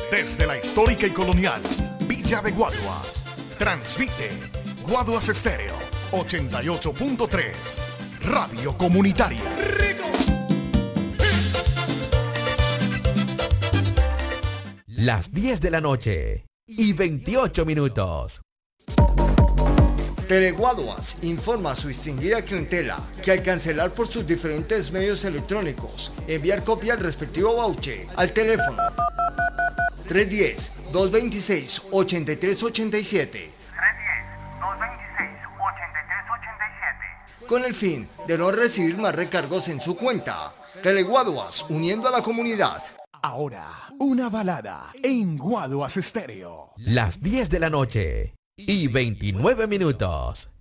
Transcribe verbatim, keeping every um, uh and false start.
Desde la histórica y colonial Villa de Guaduas, transmite Guaduas Estéreo ochenta y ocho punto tres, Radio Comunitaria. Las diez de la noche y veintiocho minutos. Teleguaduas informa a su distinguida clientela que al cancelar por sus diferentes medios electrónicos, enviar copia al respectivo voucher al teléfono tres uno cero, dos dos seis, ocho tres ocho siete con el fin de no recibir más recargos en su cuenta. Teleguaduas, uniendo a la comunidad. Ahora, una balada en Guaduas Estéreo. Las diez de la noche y veintinueve minutos.